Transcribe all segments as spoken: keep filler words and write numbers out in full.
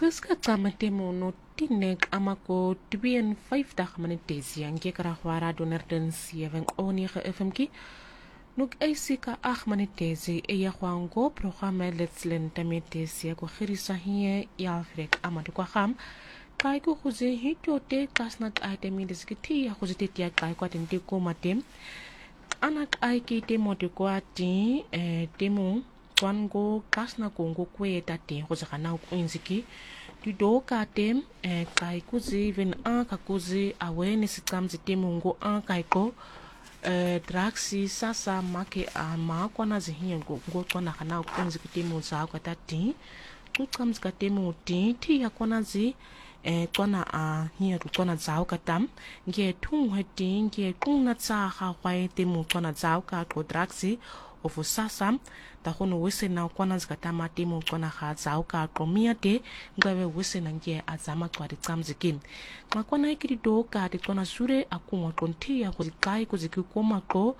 Qiska qamatemo no tinek amako tibien five dag manitesi ang kekara hwara donerden sieveng onige efemki nuk eisika ach manitesi e ya hwango programme letslen tametesi ko khirisa hie ya frek amadu kwa kham kai ko khuze hito te kasnat itemi deskiti ya khuze te tia kai ko tente ko matem anak ai ki te mote ko ati e temu kwango kasna kongo kwe tate khuze kana ko inziki du do ka tem e kai kuzi ven a ka kuzi awareness kamzi temungo a kai ko e draxi sasa make a ma kwana zihiya go go kwana kana ko inziki temu za ko tati ku kamzi ka temu ti ti ya kwana zi e kwana a hiya ku kwana za ka tam nge tung heti nge kung na tsa ha kwai temu kwana za ka ko draxi ofu sasa ta hono wese na kwana zikatama temu kwana ha zao ka komia te ngawe wese na nge azama kwa de tsamzikin ma kwana ikiri do ka de kwana sure akuma kontia ko zikai ko zikikoma ko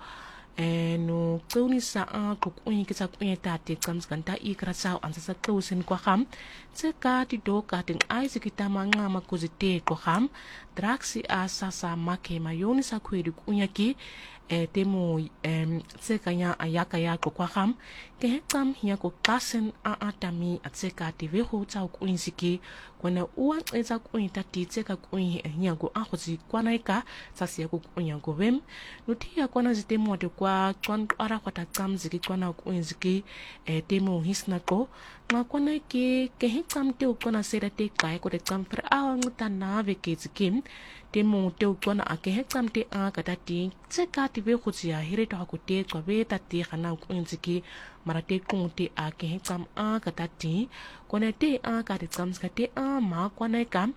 e no tuni sa a ko kunyi kitsa kunyi ta te tsamzikanta ikra sao ansasa klausen kwa ham tse ka di do ka den ai zikitama ngama ko zite ko ham draxi a sasa make mayoni sa kwedi kunya ki e temu em tsekanya ayaka ya ko kwa ham ke tam hiya ko kasen a atami atseka ti ve ho tsa ko insiki kona uwa etsa ko inta ti tseka ko hiya go a khozi kwana ika tsa sia ko kunya go vem no ti ya kwana zitemu de kwa kwan ara kwata tsam ziki kwana ko insiki e temu hisna ko ma kwana ke ke hitam te ko na sera te kai ko de tsam per a ngta na ve ke zikim temu te ko na ake hekam te a kata ti tseka ti ve khutsi ya hire to ko te ko ve ta ti khana ko inziki mara te ko te ake hekam a kata ti ko ne te a ka te tsam ska te a ma ko na kam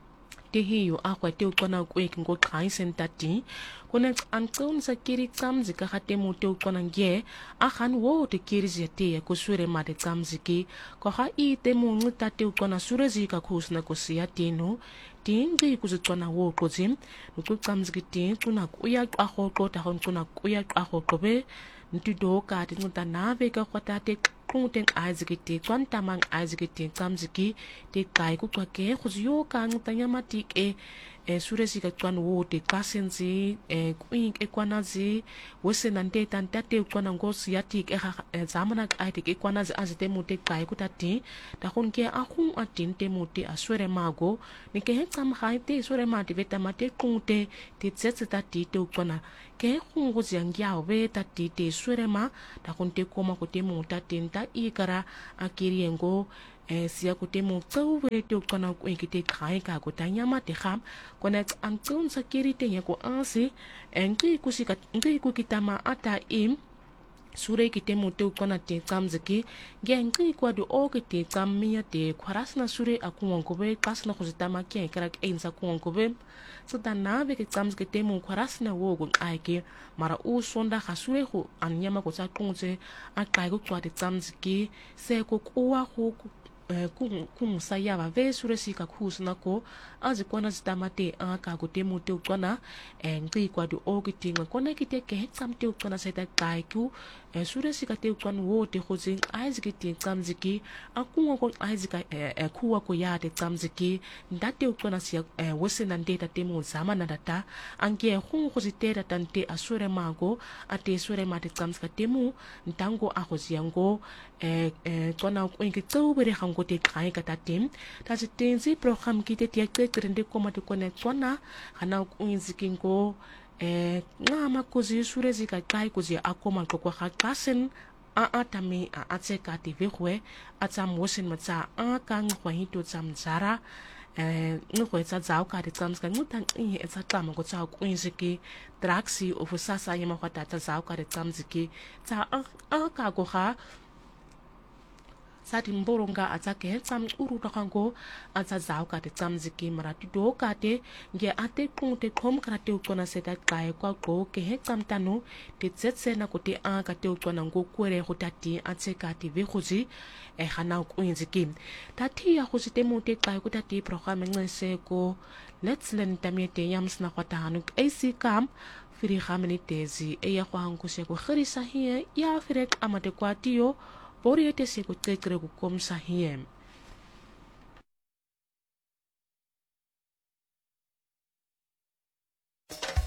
te hiyo a kwa te ko na ko ekin ko kai senta ti ko ne an tsun sa kiri tsam zika khate mu te ko na nge a khan wo te kiri zete ko sure ma te tsam ziki ko ha i te mu ngta te ko na sure zika khusna ko sia te no tingi kuzitswana wo kozim nukuqamzikiti kuna kuya qaho qota hon kuna kuya qaho qobe ntido ka tinta nave ka khota te kunten aizikiti kwanta mang aizikiti qamziki te kai ku kwake khuzyo ka ngtanya matik e e suresi ka kwan wo te kasenzi e kuin e kwanazi wese nante tanta te kwana ngosi yati e zamana ai te kwanazi azite mute kai ku tati ta khon ke a khun atin te mute aswere mago ni ke hekam hai te sore ma te veta mate kunte te tsetse tati te kwana ke khun go zyangya we tati te swere ma ta khon te koma ko te muta tenta ikara akiriengo e sia ko te mo tsau we te kwana ko ikite kai ka ko tanya ma te kham kona an tsun sa kiri te ko ansi enki kusika ngi ku kitama ata im sure ki te mo te kona te tsamziki genki kwa do o ki te tsammia te kwarasna sure akuwan ko be kasna khuzitama ke krak einsa kuwan ko be so dana be ki tsamziki te mo kwarasna wo go aike mara u sonda khasure ho anyama ko sa kunze akai ko kwa te tsamziki se ko kuwa ho kung kung saya ba ve sure sika khusna ko azi kona zitamate a ka go te mo te kona engri kwa do o ki tinga kona ki te ke tsam te kona sa ta kai ku e sure sika te kona wo te khozing aiz ki te tsamziki a kunga ko aiz ka e kuwa ko ya te tsamziki ndate kona sia wese nan te ta te mo zamana data ange khung khozi te ta tante asure mago ate sure ma te tsamzika te mo ntango a khoziango e kona ko ngi tso bere ko te kai ka tatim ta se tenzi program ki te tia te krende ko ma te kone tsona hana ko inzikin ko e ngama ko zi sure zi ka kai ko zi akoma ko ko khakasen a atami a atse ka te vekwe atsam wosen matsa a ka ngwa hito tsam zara e ngwe tsa zao ka te tsam ska ngutang i etsa tama ko tsa ko inziki draxi of sasa yema khata tsa zao ka te tsam ziki tsa a ka ko kha sati mboronga atake tsam uru takango atsa zao ka te tsam ziki marati do ka te nge ate kunte kom krate ukona seta kai kwa ko ke he tsam tanu te tsetse na ko te a ka te ukona ngo kwere go tati atse ka te ve khozi e hana ko inziki tati ya khozi te mo te kai ko tati program ngese ko let's learn tamete yams na kwata hanu ac kam firi khameni tezi e ya kwa hangu se ko khirisa hie ya firek amate kwa tio Boriete se ko te kere ko kom sa hiem.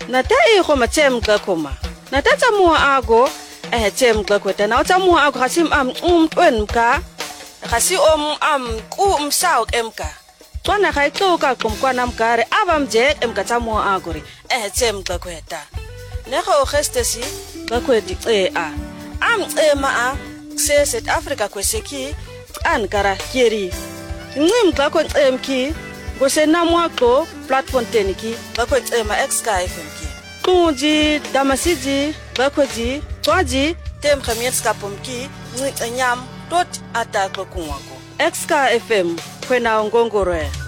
nata e go matsem ka koma nata tsa mo ago eh tsem ka kweta na tsa mo ago gasim am um twen ka gasi om am ku umsaw emka tswana ga itloka komkwana mkare abamje emka tsa mo ago ri eh tsem ka kweta nego gestesi ka kwedi e a am ema a se South Africa kweseki an kara keri ngim ka ko emki go se namwaqo platform teniki ba ko ema Xka F M ki kunji damasiji ba ko ji twaji tem khamiet ska pomki nyam tot ataklo kunwako Xka F M kwena ngongoro